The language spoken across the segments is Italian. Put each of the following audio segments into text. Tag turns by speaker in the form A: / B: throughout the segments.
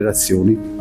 A: generazioni.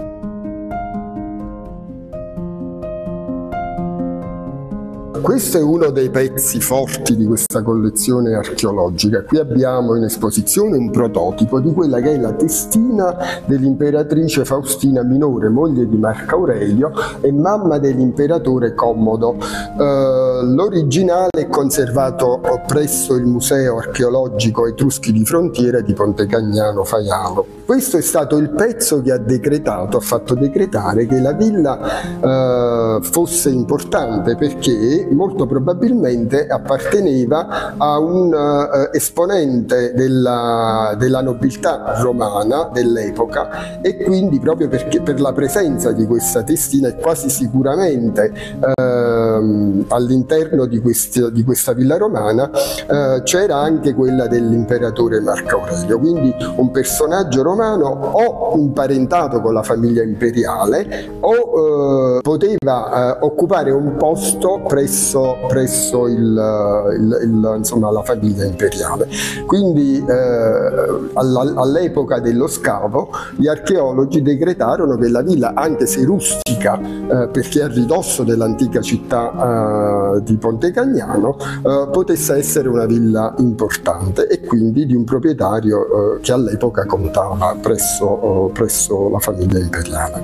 B: Questo è uno dei pezzi forti di questa collezione archeologica. Qui abbiamo in esposizione un prototipo di quella che è la testina dell'imperatrice Faustina Minore, moglie di Marco Aurelio e mamma dell'imperatore Commodo. L'originale è conservato presso il Museo Archeologico Etruschi di Frontiera di Ponte Cagnano Faiano. Questo è stato il pezzo che ha fatto decretare che la villa fosse importante, perché molto probabilmente apparteneva a un esponente della nobiltà romana dell'epoca, e quindi proprio perché per la presenza di questa testina e quasi sicuramente all'interno di questa villa romana c'era anche quella dell'imperatore Marco Aurelio, quindi un personaggio romano o imparentato con la famiglia imperiale o poteva occupare un posto presso insomma, la famiglia imperiale. Quindi all'epoca dello scavo gli archeologi decretarono che la villa, anche se rustica perché a ridosso dell'antica città di Ponte Cagnano, potesse essere una villa importante e quindi di un proprietario che all'epoca contava presso la famiglia imperiale.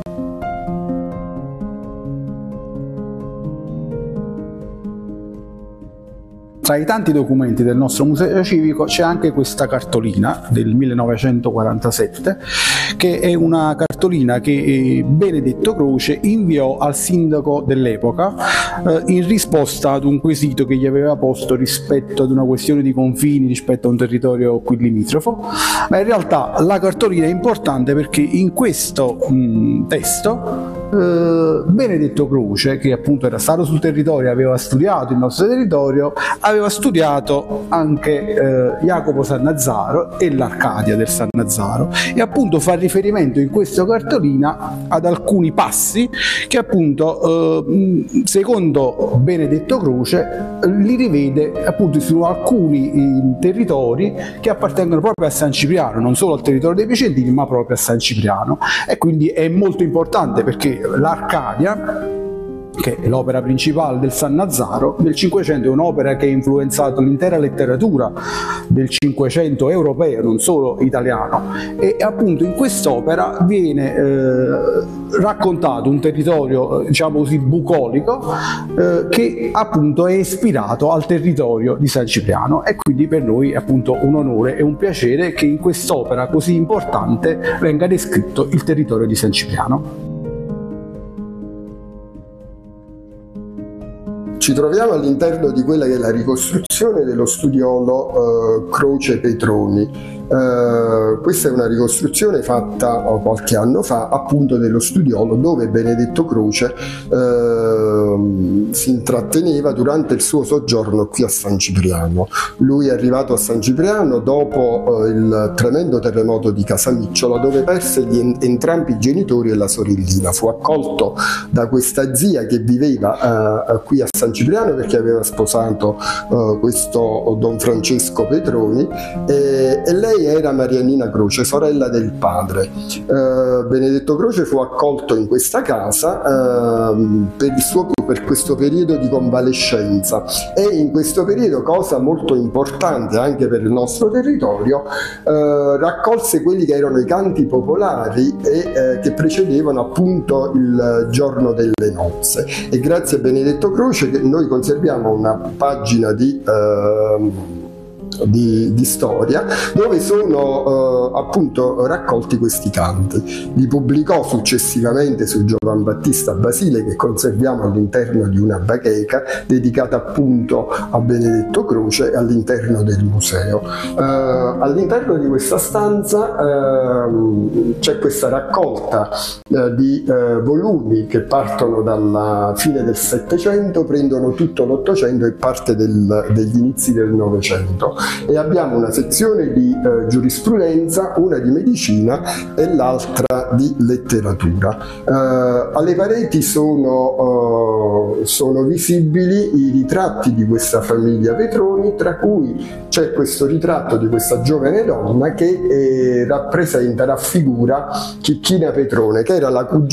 A: Tra i tanti documenti del nostro museo civico c'è anche questa cartolina del 1947, che è una cartolina che Benedetto Croce inviò al sindaco dell'epoca in risposta ad un quesito che gli aveva posto rispetto ad una questione di confini rispetto a un territorio qui limitrofo. Ma in realtà la cartolina è importante perché in questo testo Benedetto Croce, che appunto era stato sul territorio, aveva studiato il nostro territorio, aveva studiato anche Jacopo Sannazzaro e l'Arcadia del Sannazzaro, e appunto fa riferimento in questa cartolina ad alcuni passi che appunto secondo Benedetto Croce li rivede appunto su alcuni territori che appartengono proprio a San Cipriano, non solo al territorio dei Vicentini ma proprio a San Cipriano, e quindi è molto importante perché l'Arcadia, che è l'opera principale del Sannazzaro del Cinquecento, è un'opera che ha influenzato l'intera letteratura del Cinquecento europeo, non solo italiano, e appunto in quest'opera viene raccontato un territorio, diciamo così, bucolico, che appunto è ispirato al territorio di San Cipriano, e quindi per noi è appunto un onore e un piacere che in quest'opera così importante venga descritto il territorio di San Cipriano.
B: Ci troviamo all'interno di quella che è la ricostruzione dello studiolo Croce Petroni. Questa è una ricostruzione fatta qualche anno fa appunto dello studiolo dove Benedetto Croce si intratteneva durante il suo soggiorno qui a San Cipriano. Lui è arrivato a San Cipriano dopo il tremendo terremoto di Casamicciola, dove perse entrambi i genitori e la sorellina. Fu accolto da questa zia che viveva qui a San Cipriano perché aveva sposato questo Don Francesco Petroni, e lei era Marianina Croce, sorella del padre. Benedetto Croce fu accolto in questa casa per questo periodo di convalescenza, e in questo periodo, cosa molto importante anche per il nostro territorio, raccolse quelli che erano i canti popolari che precedevano appunto il giorno delle nozze, e grazie a Benedetto Croce che noi conserviamo una pagina di storia dove sono appunto raccolti questi canti. Li pubblicò successivamente su Giovan Battista Basile, che conserviamo all'interno di una bacheca dedicata appunto a Benedetto Croce all'interno del museo. All'interno di questa stanza c'è questa raccolta di volumi che partono dalla fine del Settecento, prendono tutto l'Ottocento e parte degli inizi del Novecento. e abbiamo una sezione di giurisprudenza, una di medicina e l'altra di letteratura. Alle pareti sono visibili i ritratti di questa famiglia Petroni, tra cui c'è questo ritratto di questa giovane donna che raffigura Chicchina Petrone, che era la cugina